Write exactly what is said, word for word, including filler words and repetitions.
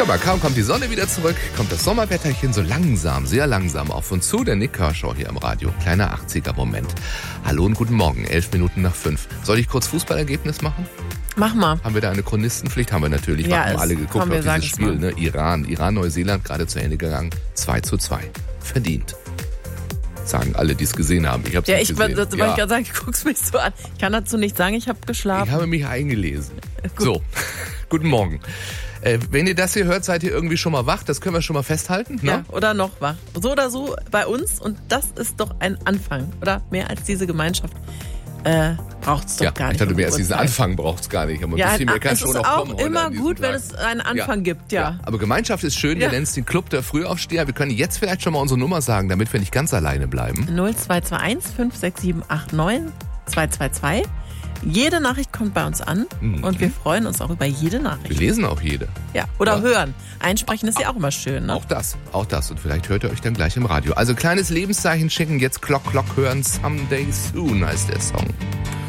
Guck mal, kaum kommt die Sonne wieder zurück, kommt das Sommerwetterchen so langsam, sehr langsam auf uns zu. Der Nick Kershaw hier im Radio. Kleiner achtziger-Moment. Hallo und guten Morgen, elf Minuten nach fünf. Soll ich kurz Fußballergebnis machen? Mach mal. Haben wir da eine Chronistenpflicht? Haben wir natürlich. Ja, wir haben es, alle geguckt komm, auf wir dieses Spiel. mal. Ne? Iran, Iran, Neuseeland gerade zu Ende gegangen. zwei zu zwei. Verdient. Sagen alle, die es gesehen haben. Ich hab's Ja, nicht ich gesehen. wollte Ja. gerade sagen, du guckst mich so an. Ich kann dazu nicht sagen, ich habe geschlafen. Ich habe mich eingelesen. Gut. So, guten Morgen. Äh, wenn ihr das hier hört, seid ihr irgendwie schon mal wach. Das können wir schon mal festhalten. Ne? Ja, oder noch wach. So oder so bei uns. Und das ist doch ein Anfang. Oder mehr als diese Gemeinschaft äh, braucht es doch Ja, gar ich nicht. dachte, um mehr als die diesen Uhrzeit. Anfang braucht es gar nicht. Aber ein Ja, bisschen mehr kann es schon ist noch auch kommen. heute immer an diesem gut, wenn Tag. es einen Anfang Ja. gibt, ja. Ja, aber Gemeinschaft ist schön. Wir Ja. nennen es den Club der Frühaufsteher. Wir können jetzt vielleicht schon mal unsere Nummer sagen, damit wir nicht ganz alleine bleiben. null zwei zwei eins fünf sechs sieben acht neun zwei zwei zwei. Jede Nachricht kommt bei uns an Mhm. und wir freuen uns auch über jede Wir Nachricht. lesen auch jede. Ja, oder Ja. hören. Einsprechen ist ja auch immer schön, ne? Auch das, auch das. Und vielleicht hört ihr euch dann gleich im Radio. Also kleines Lebenszeichen schicken, jetzt Clock Clock hören. Someday Soon heißt der Song.